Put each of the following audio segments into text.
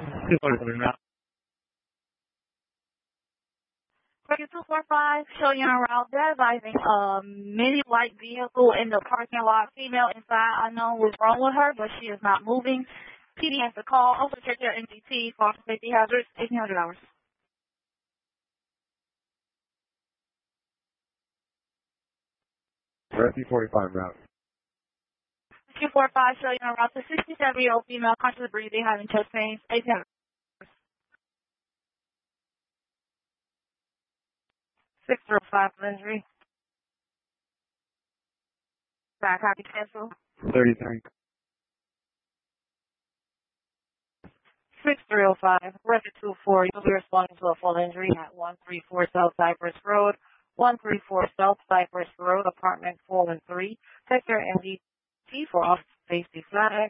245. Breaker 245, showing you around there, advising mini white vehicle in the parking lot. Female inside, unknown what's wrong with her, but she is not moving. PD has to call. Also check your NGT, false safety hazards, $1,800. Rescue 45 route. 245, showing you around to 67-year-old female, conscious breathing, having chest pains, $1,800. 605 injury. Back copy cancel. 33. 6305, record 24, you'll be responding to a full injury at 134 South Cypress Road, 134 South Cypress Road, apartment 413. Check your MDT for officer safety flag.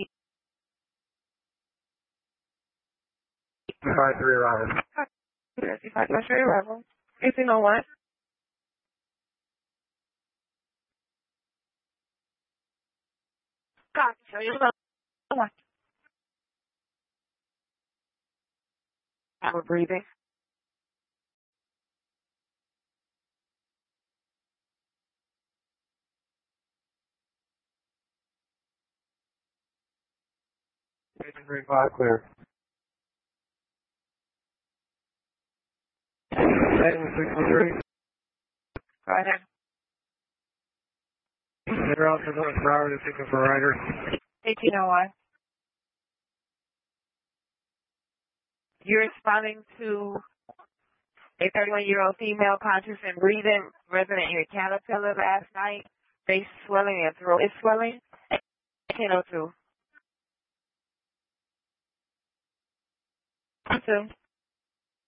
53 arrival. 55, that's your arrival. 1801. Copy, show you the We're breathing. Station 35 clear. Station 613. Go ahead. They're out to North Broward to signal for rider. 1801. You're responding to a 31-year-old female conscious and breathing resident in Caterpillar last night. Face swelling and throat is swelling. 1802. 2.